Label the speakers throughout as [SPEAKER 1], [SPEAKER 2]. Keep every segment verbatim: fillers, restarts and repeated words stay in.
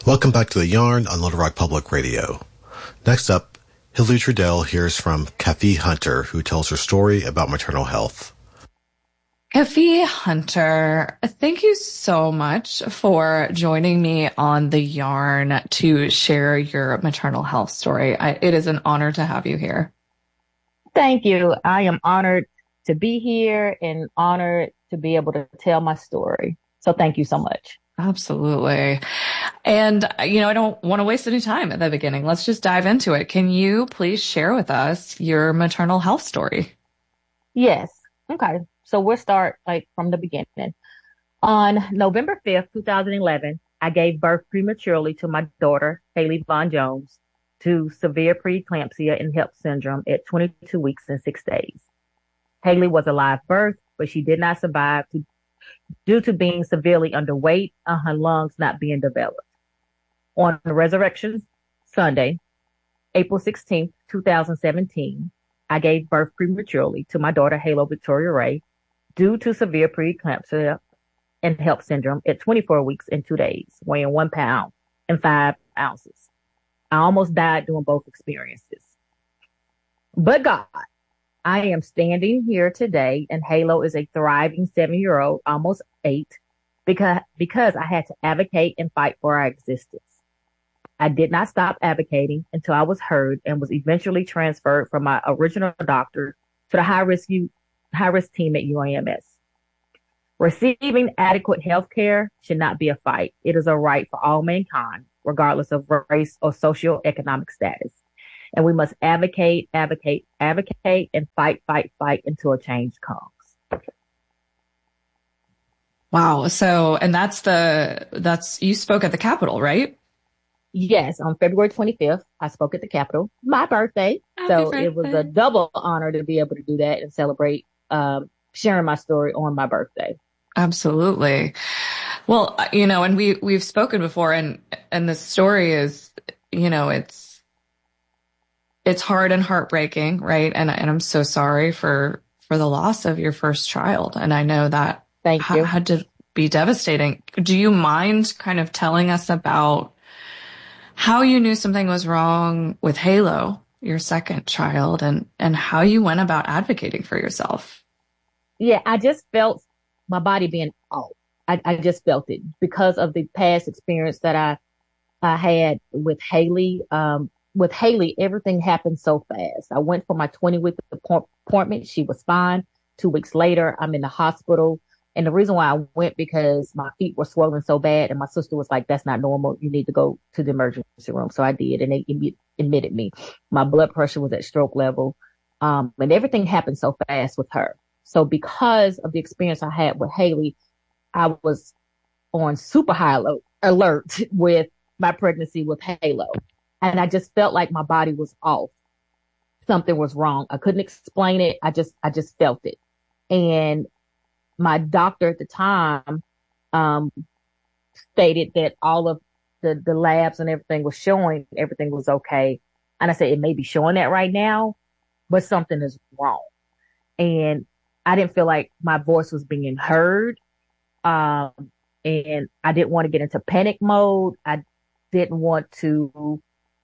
[SPEAKER 1] Welcome back to The Yarn on Little Rock Public Radio. Next up, Hillary Trudell hears from Kathy Hunter, who tells her story about maternal health.
[SPEAKER 2] Kathy Hunter, thank you so much for joining me on The Yarn to share your maternal health story. I, it is an honor to have you here.
[SPEAKER 3] Thank you. I am honored to be here and honored to be able to tell my story. So thank you so much.
[SPEAKER 2] Absolutely. And, you know, I don't want to waste any time at the beginning. Let's just dive into it. Can you please share with us your maternal health story?
[SPEAKER 3] Yes. Okay. So we'll start like from the beginning. On November fifth, twenty eleven, I gave birth prematurely to my daughter, Haley Vaughn Jones, to severe preeclampsia and HELLP syndrome at twenty-two weeks and six days. Haley was a live birth, but she did not survive to, due to being severely underweight and her lungs not being developed. On Resurrection Sunday, April sixteenth, twenty seventeen, I gave birth prematurely to my daughter, Halo Victoria Ray, due to severe preeclampsia and HELLP syndrome at twenty-four weeks and two days, weighing one pound and five ounces. I almost died during both experiences. But God, I am standing here today, and Halo is a thriving seven-year-old, almost eight, because, because I had to advocate and fight for our existence. I did not stop advocating until I was heard and was eventually transferred from my original doctor to the high-risk high-risk team at U A M S. Receiving adequate health care should not be a fight. It is a right for all mankind, regardless of race or socioeconomic status. And we must advocate, advocate, advocate, and fight, fight, fight until a change comes.
[SPEAKER 2] Wow. So, and that's the, that's, you spoke at the Capitol, right?
[SPEAKER 3] Yes. On February twenty-fifth, I spoke at the Capitol, my birthday.
[SPEAKER 2] Happy
[SPEAKER 3] so
[SPEAKER 2] birthday.
[SPEAKER 3] It was a double honor to be able to do that and celebrate, um, sharing my story on my birthday.
[SPEAKER 2] Absolutely. Well, you know, and we, we've spoken before, and, and the story is, you know, it's, it's hard and heartbreaking, right? And, and I'm so sorry for, for the loss of your first child. And I know that
[SPEAKER 3] Thank you.
[SPEAKER 2] ha- had to be devastating. Do you mind kind of telling us about how you knew something was wrong with Halo, your second child, and, and how you went about advocating for yourself?
[SPEAKER 3] Yeah, I just felt my body being off. I, I just felt it because of the past experience that I, I had with Haley. Um, with Haley, everything happened so fast. I went for my twenty-week appointment. She was fine. Two weeks later, I'm in the hospital. And the reason why I went because my feet were swollen so bad, and my sister was like, "That's not normal. You need to go to the emergency room." So I did, and they admitted me. My blood pressure was at stroke level, um, and everything happened so fast with her. So because of the experience I had with Haley, I was on super high alert with my pregnancy with Halo. And I just felt like my body was off. Something was wrong. I couldn't explain it. I just, I just felt it. And my doctor at the time, um, stated that all of the, the labs and everything was showing everything was okay. And I said, it may be showing that right now, but something is wrong. And I didn't feel like my voice was being heard. Um, and I didn't want to get into panic mode. I didn't want to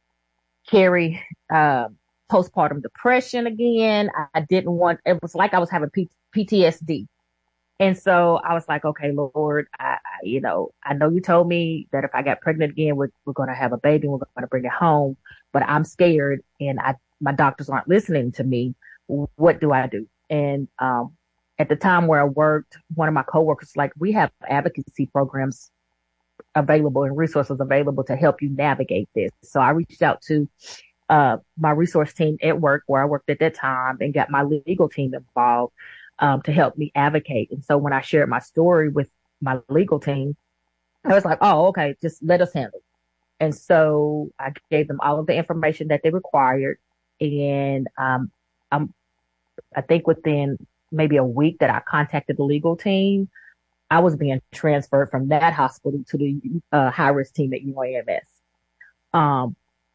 [SPEAKER 3] carry, uh, postpartum depression again. I, I didn't want, it was like I was having P- PTSD. And so I was like, okay, Lord, I, I, you know, I know you told me that if I got pregnant again, we're, we're going to have a baby and we're going to bring it home, but I'm scared and I, my doctors aren't listening to me. What do I do? And, um, at the time where I worked, one of my coworkers, like, we have advocacy programs available and resources available to help you navigate this. So I reached out to, uh, my resource team at work where I worked at that time and got my legal team involved, um, to help me advocate. And so when I shared my story with my legal team, I was like, oh, okay, just let us handle it. And so I gave them all of the information that they required. And, um, I'm, I think within maybe a week that I contacted the legal team, I was being transferred from that hospital to the uh, high risk team at U A M S. Um,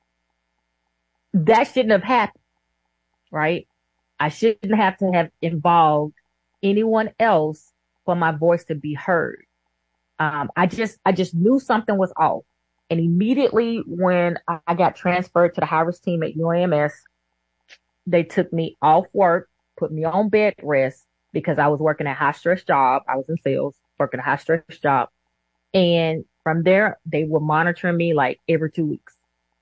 [SPEAKER 3] that shouldn't have happened, right? I shouldn't have to have involved anyone else for my voice to be heard. Um, I just, I just knew something was off. And immediately when I got transferred to the high risk team at U A M S, they took me off work, put me on bed rest because I was working a high stress job. I was in sales, working a high stress job. And from there, they were monitoring me like every two weeks,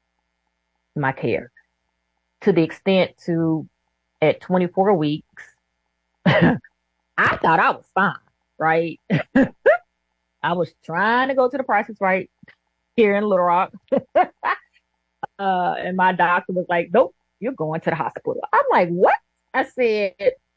[SPEAKER 3] my care, to the extent to at twenty-four weeks, I thought I was fine, right? I was trying to go to the Price is Right here in Little Rock. uh, and my doctor was like, nope, you're going to the hospital. I'm like, what? I said,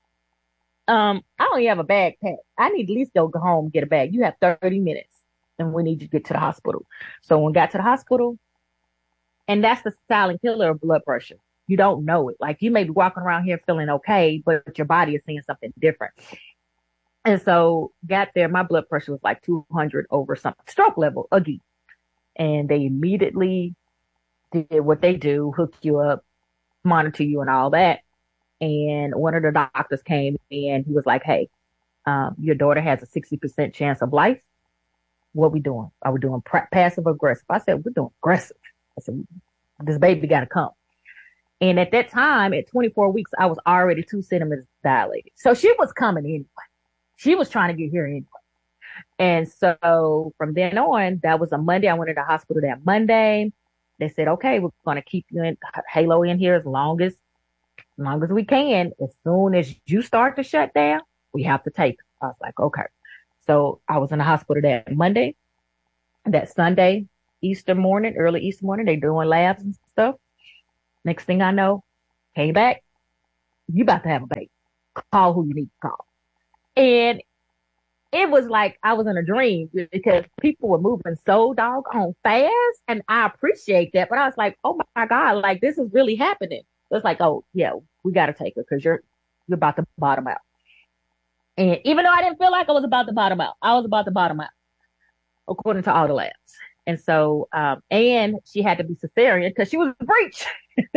[SPEAKER 3] um, I only have a bag pack. I need to at least go home and get a bag. You have thirty minutes and we need you to get to the hospital. So when we got to the hospital, and that's the silent killer of blood pressure. You don't know it. Like you may be walking around here feeling okay, but your body is seeing something different. And so got there, my blood pressure was like two hundred over something, stroke level again. And they immediately did what they do, hook you up, monitor you and all that. And one of the doctors came in, he was like, hey, um, your daughter has a sixty percent chance of life. What we doing? Are we doing pr- passive or aggressive? I said, we're doing aggressive. I said, this baby got to come. And at that time, at twenty-four weeks, I was already two centimeters dilated. So she was coming anyway. She was trying to get here anyway. And so from then on, that was a Monday. I went to the hospital that Monday. They said, okay, we're going to keep you in Halo in here as long as, as long as we can. As soon as you start to shut down, we have to take her. I was like, okay. So I was in the hospital that Monday. That Sunday, Easter morning, early Easter morning, they doing labs and stuff. Next thing I know, came back, you about to have a baby. Call who you need to call. And it was like I was in a dream because people were moving so doggone fast. And I appreciate that. But I was like, oh my God, like this is really happening. So it's like, oh yeah, we got to take her because you're, you're about to bottom out. And even though I didn't feel like I was about to bottom out, I was about to bottom out according to all the labs. And so, um, and she had to be cesarean because she was a breech.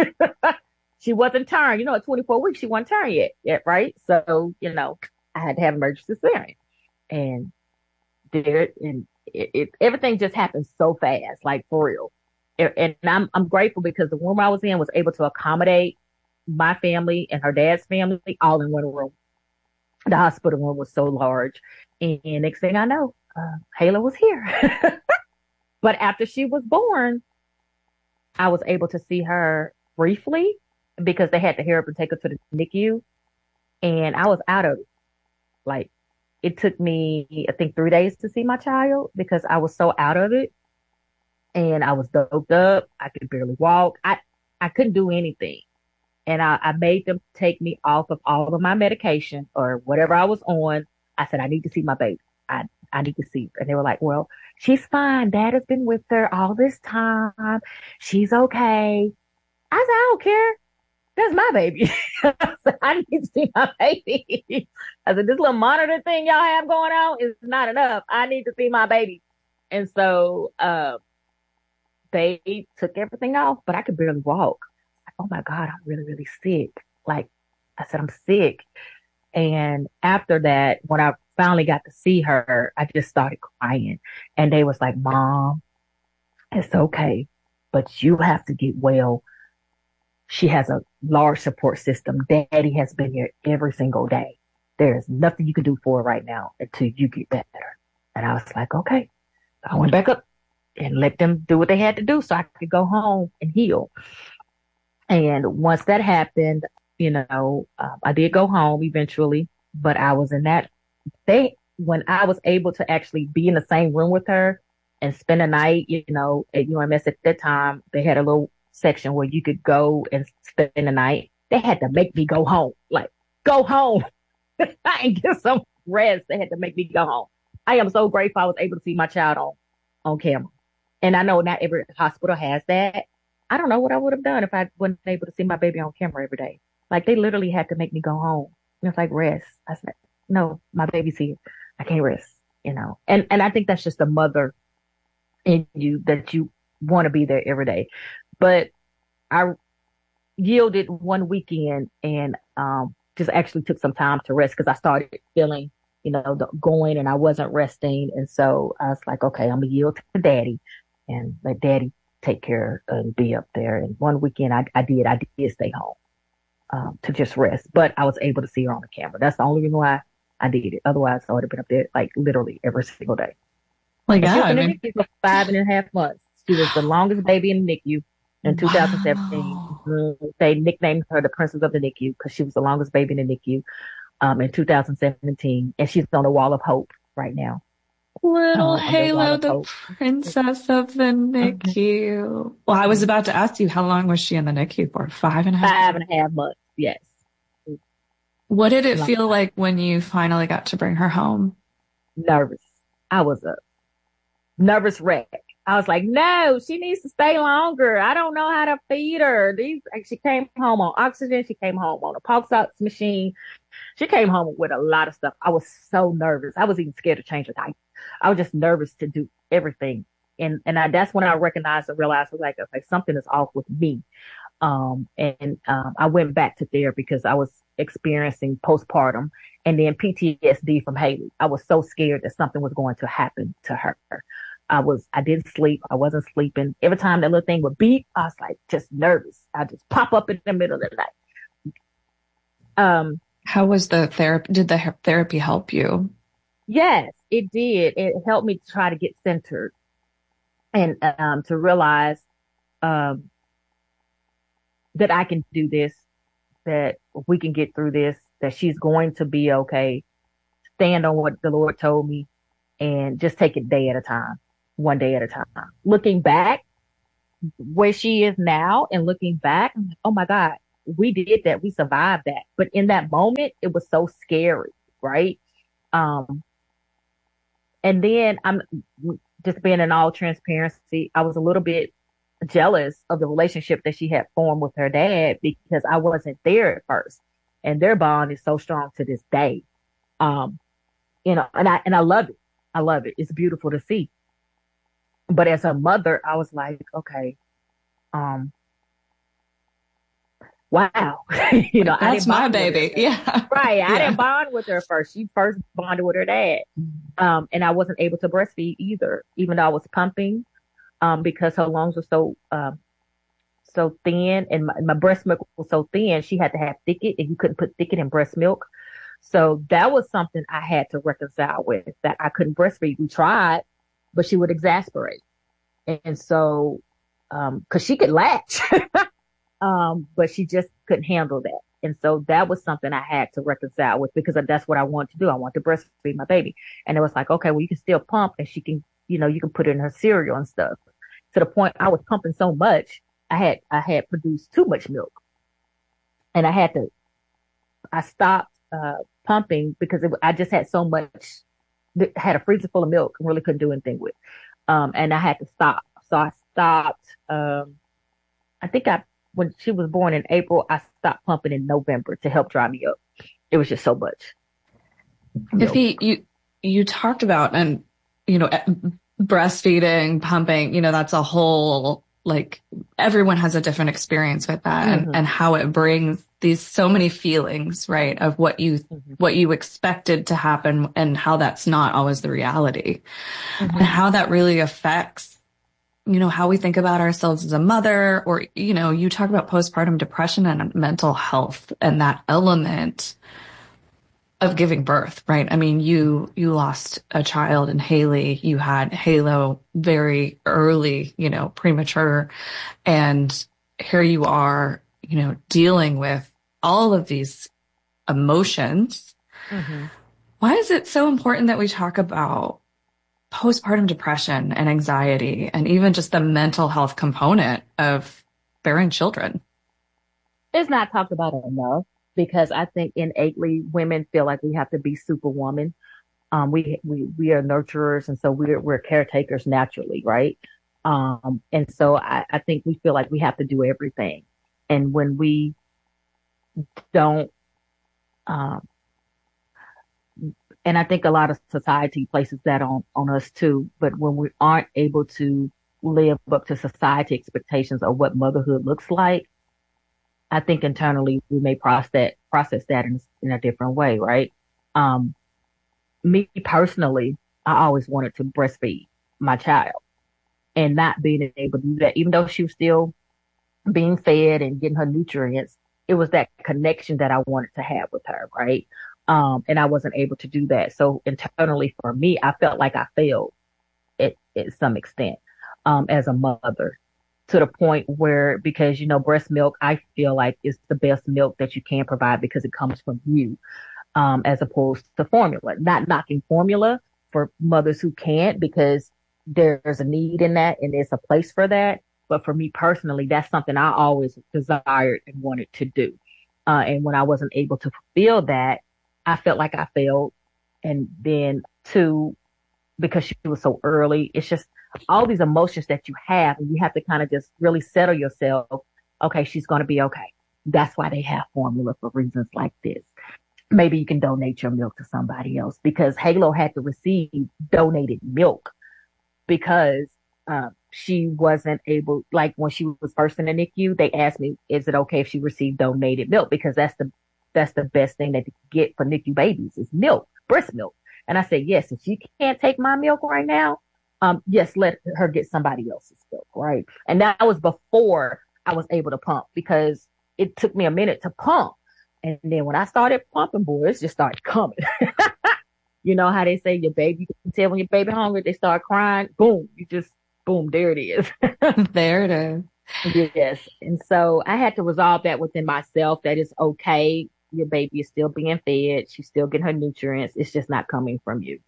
[SPEAKER 3] She wasn't turned. You know, at twenty-four weeks, she wasn't turned yet, yet, right? So, you know, I had to have emergency cesarean. And did it, and it, it, everything just happened so fast, like for real. And, and I'm I'm grateful because the room I was in was able to accommodate my family and her dad's family all in one room. The hospital room was so large. And, and next thing I know, uh, Halo was here. But after she was born, I was able to see her briefly because they had to hurry up and take her to the N I C U. And I was out of it. Like, it took me, I think, three days to see my child because I was so out of it. And I was doped up. I could barely walk. I, I couldn't do anything. And I, I made them take me off of all of my medication or whatever I was on. I said, I need to see my baby. I, I need to see her. And they were like, well, she's fine. Dad has been with her all this time. She's okay. I said, I don't care. That's my baby. I said, I need to see my baby. I said, this little monitor thing y'all have going on is not enough. I need to see my baby. And so, uh, they took everything off, but I could barely walk. Like, oh my God, I'm really, really sick. Like I said, I'm sick. And after that, when I finally got to see her, I just started crying. And they was like, Mom, it's okay, but you have to get well. She has a large support system. Daddy has been here every single day. There's nothing you can do for her right now until you get better. And I was like, okay. I went back up and let them do what they had to do so I could go home and heal. And once that happened, you know, uh, I did go home eventually, but I was in that, they, when I was able to actually be in the same room with her and spend a night, you know, at U M S at that time, they had a little section where you could go and spend the night. They had to make me go home, like go home and get some rest. They had to make me go home. I am so grateful I was able to see my child on, on camera. And I know not every hospital has that. I don't know what I would have done if I wasn't able to see my baby on camera every day. Like they literally had to make me go home. It's like rest. I said, no, my baby's here. I can't rest, you know. And and I think that's just a mother in you that you want to be there every day. But I yielded one weekend and um just actually took some time to rest because I started feeling, you know, the, going and I wasn't resting. And so I was like, okay, I'm gonna yield to daddy. and let daddy take care and be up there. And one weekend I, I did, I did stay home, um, to just rest, but I was able to see her on the camera. That's the only reason why I did it. Otherwise I would have been up there like literally every single day.
[SPEAKER 2] Like,
[SPEAKER 3] And she
[SPEAKER 2] yeah,
[SPEAKER 3] was
[SPEAKER 2] I
[SPEAKER 3] in the
[SPEAKER 2] mean,
[SPEAKER 3] NICU for five and a half months. She was the longest baby in the NICU in two thousand seventeen.
[SPEAKER 2] wow.
[SPEAKER 3] Mhm. They nicknamed her the Princess of the NICU because she was the longest baby in the NICU, um, in two thousand seventeen. And she's on the Wall of Hope right now,
[SPEAKER 2] Little
[SPEAKER 3] um, on the Wall
[SPEAKER 2] Halo,
[SPEAKER 3] of
[SPEAKER 2] the
[SPEAKER 3] Hope.
[SPEAKER 2] princess of the
[SPEAKER 3] Mhm.
[SPEAKER 2] NICU. Well, I was about to ask you, how long was she in the NICU for? Five and a half
[SPEAKER 3] Five
[SPEAKER 2] months.
[SPEAKER 3] and a half months. Yes.
[SPEAKER 2] What did it
[SPEAKER 3] Long
[SPEAKER 2] feel
[SPEAKER 3] time.
[SPEAKER 2] like when you finally got to bring her home?
[SPEAKER 3] Nervous. I was a nervous wreck. I was like, no, she needs to stay longer. I don't know how to feed her. These, like, she came home on oxygen. She came home on a pulse ox machine. She came home with a lot of stuff. I was so nervous. I was even scared to change her diaper. I was just nervous to do everything. And, and I, that's when I recognized and realized I was like, okay, something is off with me. Um, and, um, I went back to therapy because I was experiencing postpartum and then P T S D from Haley. I was so scared that something was going to happen to her. I was, I didn't sleep. I wasn't sleeping. Every time that little thing would beep, I was like, just nervous. I just pop up in the middle of the night. Um,
[SPEAKER 2] How was the therapy? Did the he- therapy help you?
[SPEAKER 3] yes, it did. It helped me to try to get centered and, um, to realize, um, that I can do this, that we can get through this, that she's going to be okay. Stand on what the Lord told me and just take it day at a time, one day at a time. Looking back where she is now and looking back, I'm like, oh my God, we did that. We survived that. But in that moment, it was so scary, right? Um, and then I'm just being in all transparency. I was a little bit jealous of the relationship that she had formed with her dad because I wasn't there at first. And their bond is so strong to this day. Um, you know, and I, and I love it. I love it. It's beautiful to see. But as a mother, I was like, okay, um, wow. you know,
[SPEAKER 2] Like,
[SPEAKER 3] I
[SPEAKER 2] that's
[SPEAKER 3] didn't
[SPEAKER 2] my
[SPEAKER 3] bond with her.
[SPEAKER 2] baby. Yeah.
[SPEAKER 3] Right. I
[SPEAKER 2] Yeah.
[SPEAKER 3] didn't bond with her first. She first bonded with her dad. Um, and I wasn't able to breastfeed either, even though I was pumping, um, because her lungs were so, um, so thin and my, my breast milk was so thin, she had to have thicket and you couldn't put thicket in breast milk. So that was something I had to reconcile with, that I couldn't breastfeed. We tried, but she would exasperate. And so, um, cause she could latch, um, but she just couldn't handle that. And so that was something I had to reconcile with because that's what I wanted to do. I want to breastfeed my baby. And it was like, okay, well, you can still pump and she can, you know, you can put it in her cereal and stuff, to the point I was pumping so much. I had, I had produced too much milk and I had to, I stopped, uh, pumping because it, I just had so much, had a freezer full of milk and really couldn't do anything with. Um, and I had to stop. So I stopped, um, I think I, when she was born in April, I stopped pumping in November to help dry me up. It was just so much milk.
[SPEAKER 2] Iffy, you, you talked about, and, you know, breastfeeding, pumping, you know, that's a whole, like, everyone has a different experience with that
[SPEAKER 3] Mm-hmm.
[SPEAKER 2] and, and how it brings these so many feelings, right, of what you,
[SPEAKER 3] Mm-hmm.
[SPEAKER 2] what you expected to happen and how that's not always the reality,
[SPEAKER 3] Mm-hmm.
[SPEAKER 2] and how that really affects, you know, how we think about ourselves as a mother. Or, you know, you talk about postpartum depression and mental health and that element of giving birth, right? I mean, you, you lost a child in Haley. You had Halo very early, you know, premature. And here you are, you know, dealing with all of these emotions.
[SPEAKER 3] Mm-hmm.
[SPEAKER 2] Why is it so important that we talk about postpartum depression and anxiety and even just the mental health component of bearing children?
[SPEAKER 3] It's not talked about enough because I think innately women feel like we have to be superwoman. Um, we, we, we are nurturers and so we're, we're caretakers naturally, right? Um, and so I, I think we feel like we have to do everything. And when we don't, um, and I think a lot of society places that on, on us too, but when we aren't able to live up to society expectations of what motherhood looks like, I think internally we may process that, process that in, in a different way, right? Um, me personally, I always wanted to breastfeed my child. and not being able to do that, even though she was still being fed and getting her nutrients, it was that connection that I wanted to have with her, right? Um, and I wasn't able to do that. So internally for me, I felt like I failed at, at some extent, um, as a mother, to the point where, because, you know, breast milk, I feel like is the best milk that you can provide because it comes from you, um, as opposed to formula. Not knocking formula for mothers who can't, because there's a need in that and there's a place for that. But for me personally, that's something I always desired and wanted to do. Uh, and when I wasn't able to fulfill that, I felt like I failed. And then two, because she was so early, it's just all these emotions that you have, and you have to kind of just really settle yourself. Okay, she's going to be okay. That's why they have formula, for reasons like this. Maybe you can donate your milk to somebody else, because Halo had to receive donated milk because um, she wasn't able, like when she was first in the N I C U, they asked me, is it okay if she received donated milk? Because that's the, that's the best thing that you can get for N I C U babies is milk, breast milk. And I said, yes, if she can't take my milk right now, um, yes, let her get somebody else's milk, right? And that was before I was able to pump, because it took me a minute to pump. And then when I started pumping, boy, it just started coming. You know how they say your baby, you can tell when your baby hungry, they start crying. Boom, you just, boom, there it is.
[SPEAKER 2] There it is.
[SPEAKER 3] Yes. And so I had to resolve that within myself, that it's okay. Your baby is still being fed. She's still getting her nutrients. It's just not coming from you.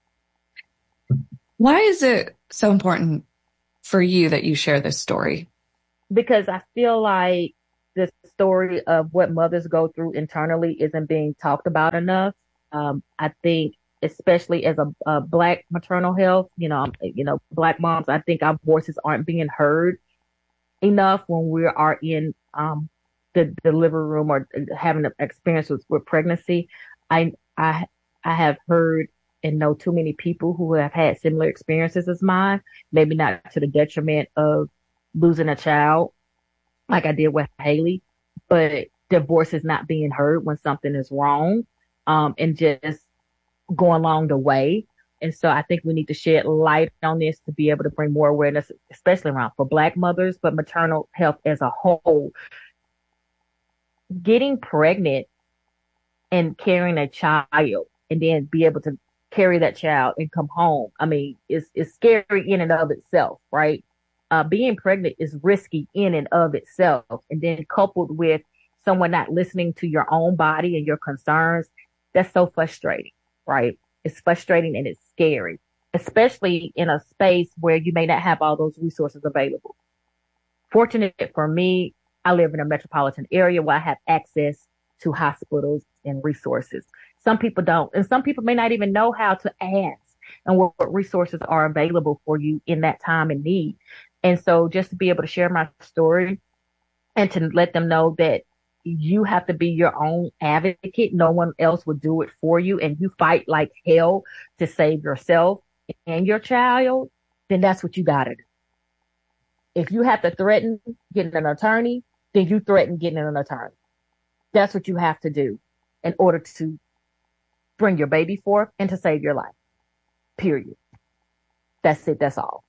[SPEAKER 2] Why is it so important for you that you share this story?
[SPEAKER 3] Because I feel like the story of what mothers go through internally isn't being talked about enough. Um, I think, especially as a, a Black maternal health, you know, you know, Black moms, I think our voices aren't being heard enough when we are in um, the delivery room or having an experience with, with pregnancy. I, I, I have heard and know too many people who have had similar experiences as mine, maybe not to the detriment of losing a child like I did with Haley, but their voice is not being heard when something is wrong, um, and just going along the way. And so I think we need to shed light on this to be able to bring more awareness, especially around for Black mothers, but maternal health as a whole. Getting pregnant and carrying a child and then be able to carry that child and come home, I mean, it's, it's scary in and of itself, right? Uh, being pregnant is risky in and of itself. And then coupled with someone not listening to your own body and your concerns, that's so frustrating, right? It's frustrating and it's scary, especially in a space where you may not have all those resources available. Fortunate for me, I live in a metropolitan area where I have access to hospitals and resources. Some people don't, and some people may not even know how to ask and what, what resources are available for you in that time and need. And so just to be able to share my story and to let them know that you have to be your own advocate. No one else will do it for you. And you fight like hell to save yourself and your child, then that's what you got to do. If you have to threaten getting an attorney, then you threaten getting an attorney. That's what you have to do in order to bring your baby forth and to save your life. Period. That's it. That's all.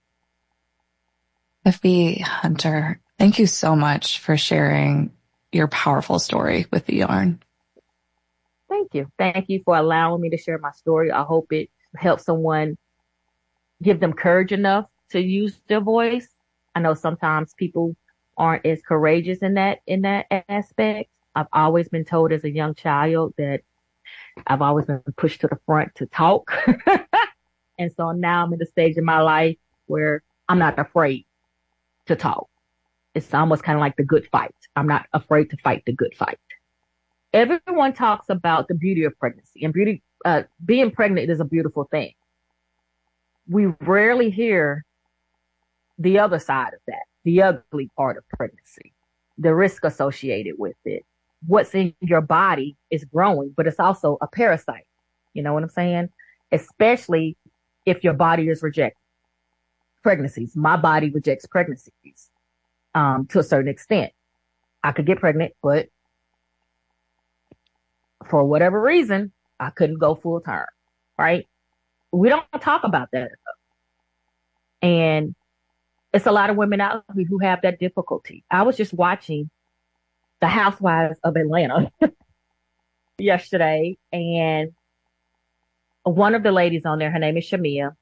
[SPEAKER 2] Kafi Hunter, thank you so much for sharing your powerful story with the Yarn.
[SPEAKER 3] Thank you. Thank you for allowing me to share my story. I hope it helps someone, give them courage enough to use their voice. I know sometimes people aren't as courageous in that, in that aspect. I've always been told as a young child that I've always been pushed to the front to talk. And so now I'm in the stage in my life where I'm not afraid to talk. It's almost kind of like the good fight. I'm not afraid to fight the good fight. Everyone talks about the beauty of pregnancy, and beauty, uh, being pregnant is a beautiful thing. We rarely hear the other side of that, the ugly part of pregnancy, the risk associated with it. What's in your body is growing, but it's also a parasite. You know what I'm saying? Especially if your body is rejecting pregnancies. My body rejects pregnancies, um, to a certain extent. I could get pregnant, but for whatever reason, I couldn't go full term, right? We don't talk about that enough. And it's a lot of women out here who have that difficulty. I was just watching The Housewives of Atlanta yesterday, and one of the ladies on there, her name is Shamia,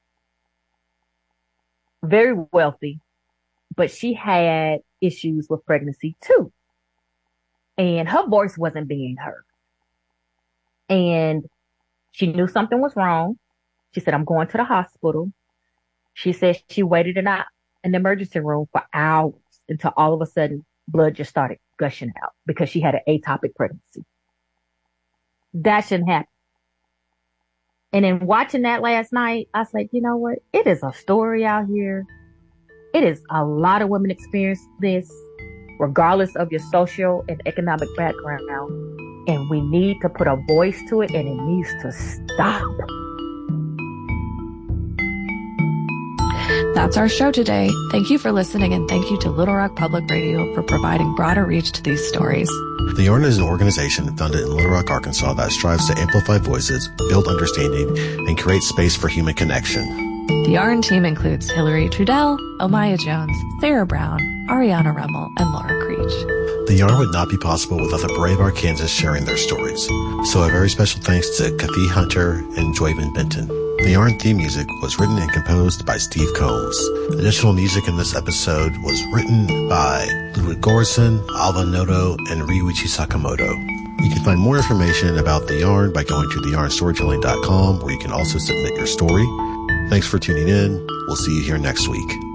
[SPEAKER 3] very wealthy, but she had issues with pregnancy too. And her voice wasn't being heard. And she knew something was wrong. She said, I'm going to the hospital. She said she waited in, a, in the emergency room for hours until all of a sudden blood just started gushing out because she had an ectopic pregnancy. That shouldn't happen. And in watching that last night, I was like, you know what? It is a story out here. It is a lot of women experience this, regardless of your social and economic background. And we need to put a voice to it, and it needs to stop.
[SPEAKER 2] That's our show today. Thank you for listening, and thank you to Little Rock Public Radio for providing broader reach to these stories.
[SPEAKER 1] The Yarn is an organization founded in Little Rock, Arkansas that strives to amplify voices, build understanding, and create space for human connection.
[SPEAKER 2] The Yarn team includes Hillary Trudell, Omaya Jones, Sarah Brown, Ariana Rummel, and Laura Creech.
[SPEAKER 1] The Yarn would not be possible without the brave Arkansans sharing their stories. So a very special thanks to Kathy Hunter and Joyvin Benton. The Yarn theme music was written and composed by Steve Combs. Additional music in this episode was written by Ludwig Göransson, Alva Noto, and Ryuichi Sakamoto. You can find more information about The Yarn by going to the yarn storytelling dot com, where you can also submit your story. Thanks for tuning in. We'll see you here next week.